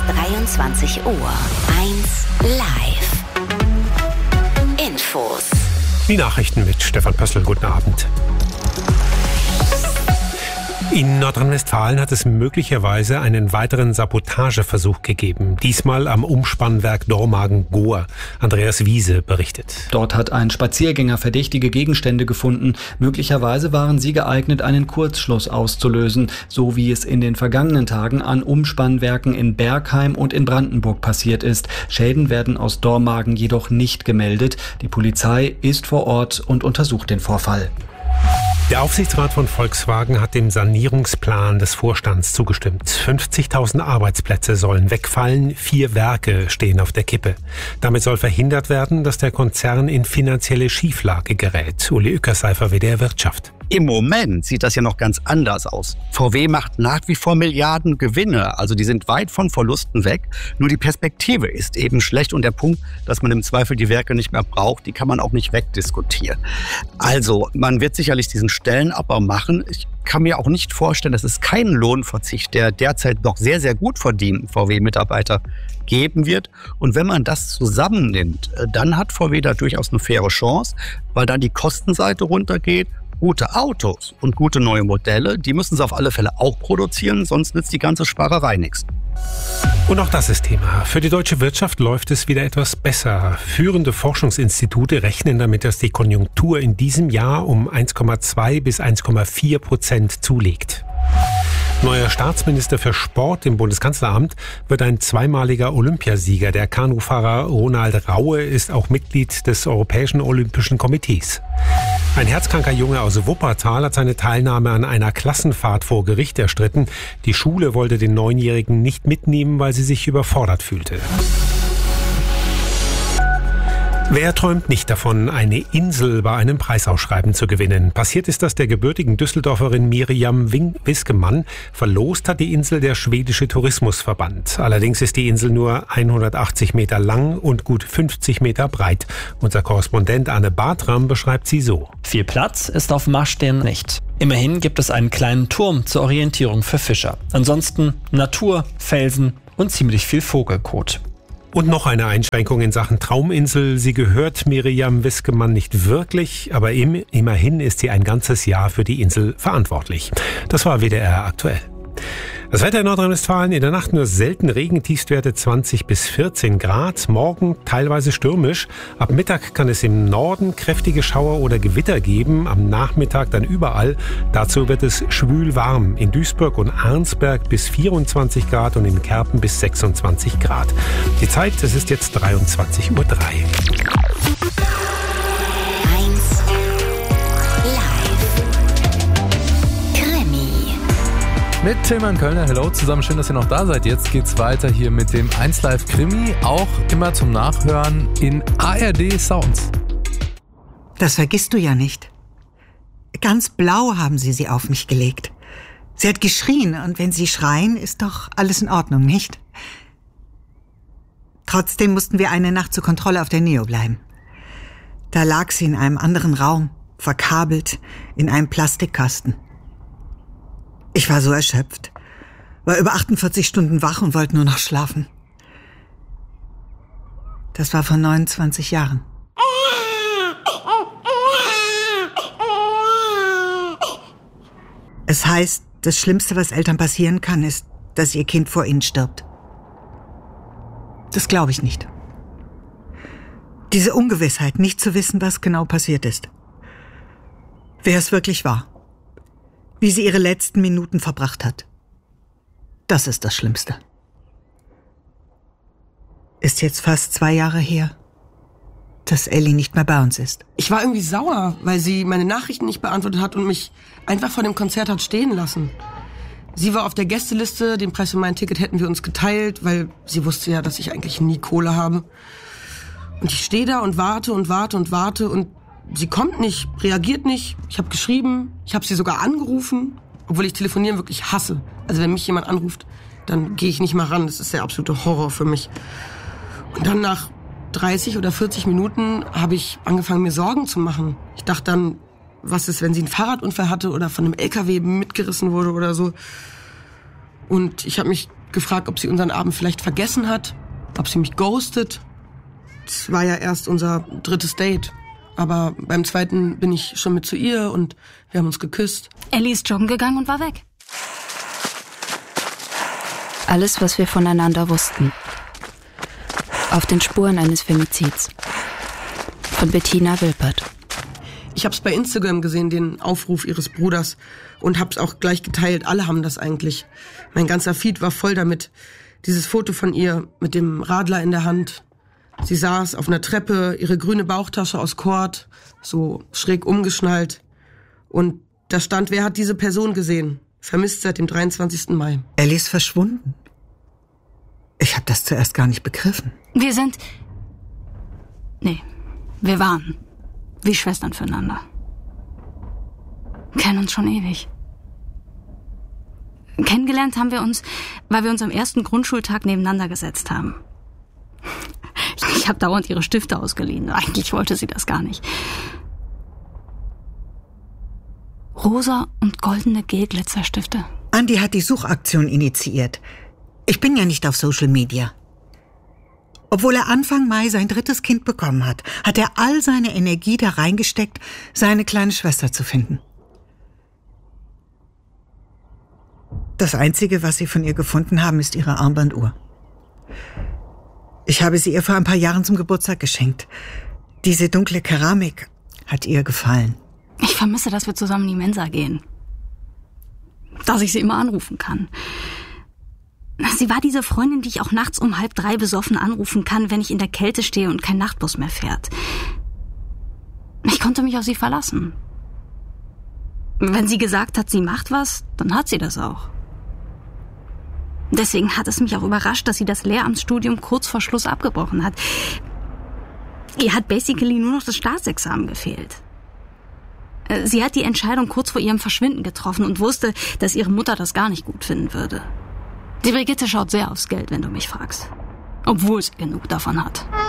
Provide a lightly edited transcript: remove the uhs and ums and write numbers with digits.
23 Uhr. 1 Live. Infos. Die Nachrichten mit Stefan Pössl. Guten Abend. In Nordrhein-Westfalen hat es möglicherweise einen weiteren Sabotageversuch gegeben. Diesmal am Umspannwerk Dormagen-Gohr. Andreas Wiese berichtet. Dort hat ein Spaziergänger verdächtige Gegenstände gefunden. Möglicherweise waren sie geeignet, einen Kurzschluss auszulösen, so wie es in den vergangenen Tagen an Umspannwerken in Bergheim und in Brandenburg passiert ist. Schäden werden aus Dormagen jedoch nicht gemeldet. Die Polizei ist vor Ort und untersucht den Vorfall. Der Aufsichtsrat von Volkswagen hat dem Sanierungsplan des Vorstands zugestimmt. 50.000 Arbeitsplätze sollen wegfallen, 4 Werke stehen auf der Kippe. Damit soll verhindert werden, dass der Konzern in finanzielle Schieflage gerät. Uli Ueckerseifer, WDR Wirtschaft. Im Moment sieht das ja noch ganz anders aus. VW macht nach wie vor Milliarden Gewinne, also die sind weit von Verlusten weg. Nur die Perspektive ist eben schlecht und der Punkt, dass man im Zweifel die Werke nicht mehr braucht, die kann man auch nicht wegdiskutieren. Also man wird sicherlich diesen Stellenabbau machen. Ich kann mir auch nicht vorstellen, dass es keinen Lohnverzicht der derzeit noch sehr, sehr gut verdienten VW-Mitarbeiter geben wird. Und wenn man das zusammennimmt, dann hat VW da durchaus eine faire Chance, weil dann die Kostenseite runtergeht. Gute Autos und gute neue Modelle, die müssen sie auf alle Fälle auch produzieren, sonst nützt die ganze Sparerei nichts. Und auch das ist Thema. Für die deutsche Wirtschaft läuft es wieder etwas besser. Führende Forschungsinstitute rechnen damit, dass die Konjunktur in diesem Jahr um 1,2 bis 1,4% zulegt. Neuer Staatsminister für Sport im Bundeskanzleramt wird ein zweimaliger Olympiasieger. Der Kanufahrer Ronald Raue ist auch Mitglied des Europäischen Olympischen Komitees. Ein herzkranker Junge aus Wuppertal hat seine Teilnahme an einer Klassenfahrt vor Gericht erstritten. Die Schule wollte den 9-Jährigen nicht mitnehmen, weil sie sich überfordert fühlte. Wer träumt nicht davon, eine Insel bei einem Preisausschreiben zu gewinnen? Passiert ist das der gebürtigen Düsseldorferin Miriam Wiskemann. Verlost hat die Insel der Schwedische Tourismusverband. Allerdings ist die Insel nur 180 Meter lang und gut 50 Meter breit. Unser Korrespondent Anne Bartram beschreibt sie so. Viel Platz ist auf Marschstern nicht. Immerhin gibt es einen kleinen Turm zur Orientierung für Fischer. Ansonsten Natur, Felsen und ziemlich viel Vogelkot. Und noch eine Einschränkung in Sachen Trauminsel. Sie gehört Miriam Wiskemann nicht wirklich, aber immerhin ist sie ein ganzes Jahr für die Insel verantwortlich. Das war WDR aktuell. Das Wetter in Nordrhein-Westfalen: in der Nacht nur selten Regen, Tiefstwerte 20 bis 14 Grad. Morgen teilweise stürmisch. Ab Mittag kann es im Norden kräftige Schauer oder Gewitter geben. Am Nachmittag dann überall. Dazu wird es schwül warm. In Duisburg und Arnsberg bis 24 Grad und in Kerpen bis 26 Grad. Die Zeit, es ist jetzt 23:03 Uhr. Mit Tilman Kölner, hello zusammen, schön, dass ihr noch da seid. Jetzt geht's weiter hier mit dem 1 Live Krimi, auch immer zum Nachhören in ARD Sounds. Das vergisst du ja nicht. Ganz blau haben sie auf mich gelegt. Sie hat geschrien und wenn sie schreien, ist doch alles in Ordnung, nicht? Trotzdem mussten wir eine Nacht zur Kontrolle auf der Neo bleiben. Da lag sie in einem anderen Raum, verkabelt in einem Plastikkasten. Ich war so erschöpft, war über 48 Stunden wach und wollte nur noch schlafen. Das war vor 29 Jahren. Es heißt, das Schlimmste, was Eltern passieren kann, ist, dass ihr Kind vor ihnen stirbt. Das glaube ich nicht. Diese Ungewissheit, nicht zu wissen, was genau passiert ist. Wer es wirklich war. Wie sie ihre letzten Minuten verbracht hat. Das ist das Schlimmste. Ist jetzt fast 2 Jahre her, dass Ellie nicht mehr bei uns ist. Ich war irgendwie sauer, weil sie meine Nachrichten nicht beantwortet hat und mich einfach vor dem Konzert hat stehen lassen. Sie war auf der Gästeliste, den Preis für mein Ticket hätten wir uns geteilt, weil sie wusste ja, dass ich eigentlich nie Kohle habe. Und ich stehe da und warte und sie kommt nicht, reagiert nicht. Ich habe geschrieben, ich habe sie sogar angerufen, obwohl ich Telefonieren wirklich hasse. Also wenn mich jemand anruft, dann gehe ich nicht mal ran. Das ist der absolute Horror für mich. Und dann nach 30 oder 40 Minuten habe ich angefangen, mir Sorgen zu machen. Ich dachte dann, was ist, wenn sie einen Fahrradunfall hatte oder von einem LKW mitgerissen wurde oder so. Und ich habe mich gefragt, ob sie unseren Abend vielleicht vergessen hat, ob sie mich ghostet. Es war ja erst unser 3. Date. Aber beim 2. bin ich schon mit zu ihr und wir haben uns geküsst. Ellie ist joggen gegangen und war weg. Alles, was wir voneinander wussten. Auf den Spuren eines Femizids. Von Bettina Wilpert. Ich habe es bei Instagram gesehen, den Aufruf ihres Bruders, und habe es auch gleich geteilt. Alle haben das eigentlich. Mein ganzer Feed war voll damit. Dieses Foto von ihr mit dem Radler in der Hand. Sie saß auf einer Treppe, ihre grüne Bauchtasche aus Kord, so schräg umgeschnallt. Und da stand, wer hat diese Person gesehen? Vermisst seit dem 23. Mai. Ellie ist verschwunden. Ich habe das zuerst gar nicht begriffen. Wir waren wie Schwestern füreinander. Kennen uns schon ewig. Kennengelernt haben wir uns, weil wir uns am ersten Grundschultag nebeneinander gesetzt haben. Ich habe dauernd ihre Stifte ausgeliehen. Eigentlich wollte sie das gar nicht. Rosa und goldene Gelglitzerstifte. Andi hat die Suchaktion initiiert. Ich bin ja nicht auf Social Media. Obwohl er Anfang Mai sein 3. Kind bekommen hat, hat er all seine Energie da reingesteckt, seine kleine Schwester zu finden. Das Einzige, was sie von ihr gefunden haben, ist ihre Armbanduhr. Ich habe sie ihr vor ein paar Jahren zum Geburtstag geschenkt. Diese dunkle Keramik hat ihr gefallen. Ich vermisse, dass wir zusammen in die Mensa gehen. Dass ich sie immer anrufen kann. Sie war diese Freundin, die ich auch nachts um 2:30 besoffen anrufen kann, wenn ich in der Kälte stehe und kein Nachtbus mehr fährt. Ich konnte mich auf sie verlassen. Wenn sie gesagt hat, sie macht was, dann hat sie das auch. Deswegen hat es mich auch überrascht, dass sie das Lehramtsstudium kurz vor Schluss abgebrochen hat. Ihr hat basically nur noch das Staatsexamen gefehlt. Sie hat die Entscheidung kurz vor ihrem Verschwinden getroffen und wusste, dass ihre Mutter das gar nicht gut finden würde. Die Brigitte schaut sehr aufs Geld, wenn du mich fragst. Obwohl sie genug davon hat.